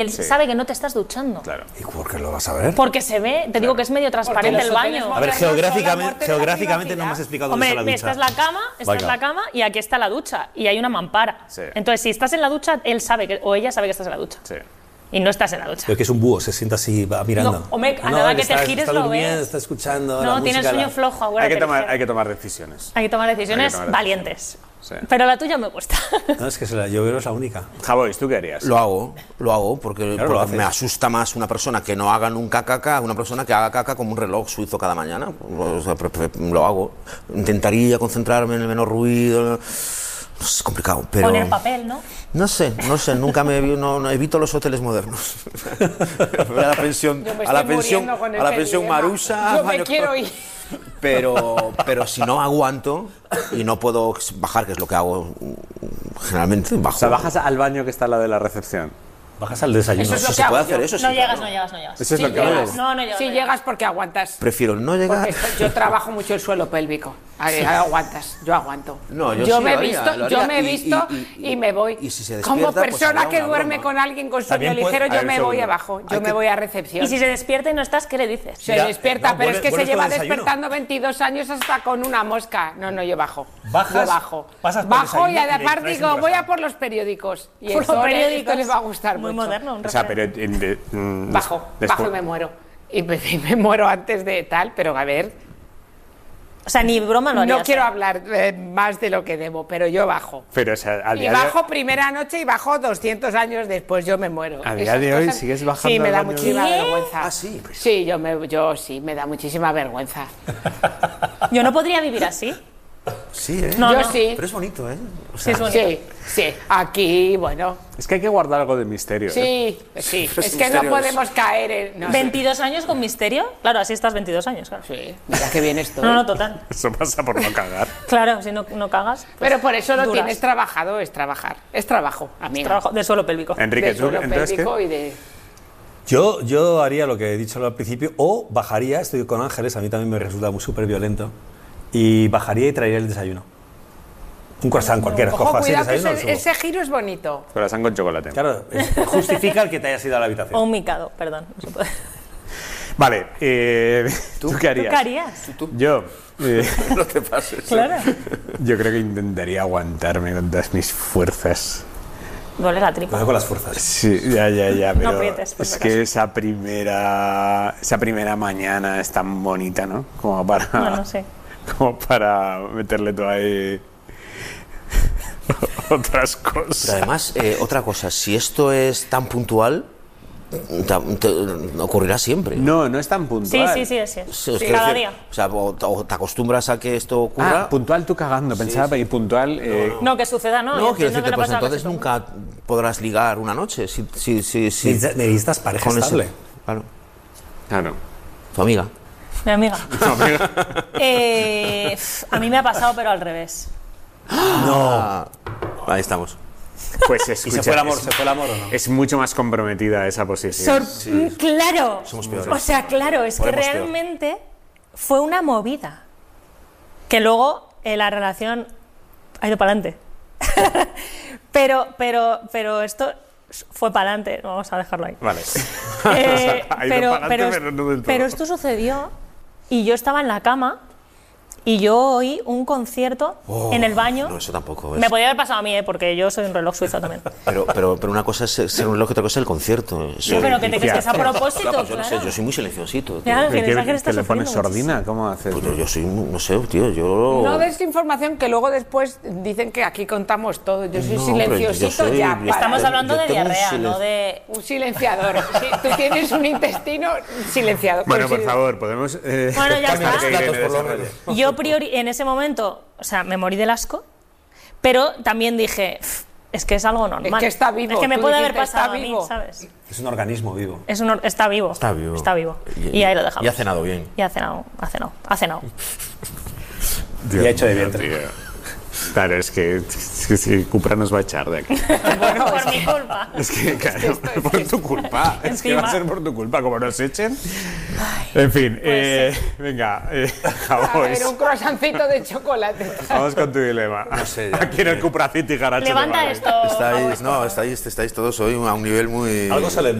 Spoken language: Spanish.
Él sabe que no te estás duchando. Claro. ¿Y por qué lo vas a ver? Porque se ve, te digo que es medio transparente el baño. A ver, geográficamente no me has explicado dónde está la ducha. Esta es la cama y aquí está la ducha y hay una mampara. Sí. Entonces, si estás en la ducha, él sabe o ella sabe que estás en la ducha. Sí. Y no estás en la ducha. Pero que es un búho, se sienta así, va mirando. No, hombre, a nada que te gires está lo durmiendo, ves. está escuchando No, la tienes música, sueño flojo, acuérdate. Hay que tomar decisiones. Hay que tomar decisiones valientes. Sí. Pero la tuya me cuesta. No, es que yo creo que es la única. Javois, ¿tú qué harías? Lo hago porque, Claro, porque me asusta más una persona que no haga nunca caca a una persona que haga caca como un reloj suizo cada mañana. O sea, lo hago. Intentaría concentrarme en el menor ruido. Es complicado, pero... Poner papel, ¿no? No sé, nunca no evito los hoteles modernos. a la pensión Marusa. Yo me quiero ir. Pero si no aguanto y no puedo bajar, que es lo que hago generalmente, bajo. O sea, bajas al baño que está al lado de la recepción. Bajas al desayuno. Eso es lo Si que se puede hago hacer yo. eso, sí. No llegas. Eso es lo que hago. No llegas. Si llegas porque aguantas. Prefiero no llegar. Porque yo trabajo mucho el suelo pélvico. Aguantas, yo aguanto. No, yo yo sí me he lo haría, visto, lo yo haría. me he visto y me voy. Y si se como despierta, pues persona habrá que una duerme broma. con alguien con sueño También ligero, puede- yo a ver, me voy segundo. abajo, yo me voy a recepción. Y si se despierta y no estás, ¿qué le dices? Se Ya, despierta, no, pero es que se vuelves lleva con el desayuno. despertando 22 años hasta con una mosca. No, yo bajo. Bajas, Yo bajo. pasas por el Bajo y desayuno y le además traes digo, un voy a croissant. por los periódicos. Y Por esto, los periódicos. esto les va a gustar Muy mucho. moderno. Un O sea, pero... Bajo y me muero. Y me muero antes de tal, pero a ver... O sea, ni broma lo harías. No quiero hablar más de lo que debo, pero yo bajo. Pero, o sea, a Y día de bajo primera noche y bajo 200 años después, yo me muero. A día Esas de hoy cosas- sigues bajando Sí, me al da baño. muchísima ¿Qué? vergüenza. Ah, sí, pues. Sí, yo sí, me da muchísima vergüenza. Yo no podría vivir así. Sí, ¿eh? No, Yo no. sí. Pero es bonito, ¿eh? O Sí, sea, es bonito. Sí. Aquí, bueno. Es que hay que guardar algo de misterio. ¿eh? Sí. Pero Es es que no misterioso. podemos caer en... No, 22 años con misterio. Claro, así estás 22 años, claro. Sí, mira qué bien estoy. No, total. Eso pasa por no cagar. Claro, si no cagas. pues Pero por eso lo duras. tienes trabajado, es trabajar. Es trabajo, amiga. Trabajo de suelo pélvico. Enrique, De ¿tú suelo entonces qué? pélvico y de... Yo haría lo que he dicho al principio, o bajaría, estoy con Ángeles, a mí también me resulta súper violento, y bajaría y traería el desayuno. Un croissant cualquiera, Ojo, cojo así el cuidado que desayuno. lo subo. ese giro es bonito. Corazón con chocolate. Claro, justifica el que te hayas ido a la habitación. O un micado, perdón. No se puede. Vale, ¿tú qué harías? ¿Tú qué harías? Yo, no te pases. Claro. yo creo que intentaría aguantarme con todas mis fuerzas. Duele la tripa. Cuidado con las fuerzas. Sí, ya, pero aprietes, por es si que acaso. esa primera mañana es tan bonita, ¿no? Como para, No sé. como para meterle todo ahí otras cosas. Pero además, otra cosa, si esto es tan puntual, ocurrirá siempre. No es tan Sí, puntual. sí. Sí, os Sí, quiero cada decir, día. O sea, o te acostumbras a que esto ocurra. Puntual tú cagando, pensaba, y puntual... No, que suceda, ¿no? No, Yo quiero entiendo decirte, que no pues pasa entonces casi nunca podrás ligar una noche. Si Necesitas pareja con ese- estable. Claro, Claro. tu amiga. todo. Mi amiga. A mí me ha pasado, pero al revés. No. Ahí estamos. Pues ¿Y escucha, se fue el amor? es- ¿Se fue el amor o no? Es mucho más comprometida esa posición. Claro. Somos peores. O sea, claro, es que Podemos peor. realmente fue una movida. Que luego la relación ha ido para adelante. pero esto fue para adelante. Vamos a dejarlo ahí. Vale. Ha ido pero, pa'lante, pero no del todo. pero esto sucedió y yo estaba en la cama y yo oí un concierto en el baño. No, eso tampoco es. Me podía haber pasado a mí, porque yo soy un reloj suizo también. Pero una cosa es ser un reloj y otra cosa es el concierto. Eso- Pero que te crees que es a propósito, Claro, yo no sé, claro. yo soy muy silenciosito. tío. Ya, ¿Qué, Ángel está que le pones sufriendo sordina? ¿Cómo haces? Pues yo soy, no sé, tío, yo... No des información que luego después dicen que aquí contamos todo. Yo soy No, silenciosito pero yo soy- ya. yo- para- Estamos hablando yo de tengo un diarrea, silencio. no de... Un silenciador. Sí, tú tienes un intestino silenciado. Bueno, por Con favor, podemos... Bueno, ya Cambia está. los platos, por lo menos. Yo en ese momento, o sea, me morí del asco, pero también dije, "Pff, es que es algo normal. Es que está vivo, Es que me tú puede haber dijiste, pasado a está mí, vivo. ¿sabes? Es un organismo vivo. Está vivo. Está vivo. Está vivo. Y ahí lo dejamos. Y ha cenado bien. Y ha cenado. Y ha hecho de vientre. Tío. Claro, es que si Cupra nos va a echar de aquí. Bueno, por mi culpa. Es que, claro, por tu culpa. Es que va a Encima. ser por tu culpa, como nos echen. En fin, venga, A Boys, ver, un croissancito de chocolate. vamos con tu dilema. No sé, ya. Aquí en el Cupra City Garacho de Levanta Madrid. esto. Estáis todos hoy a un nivel muy... Algo se le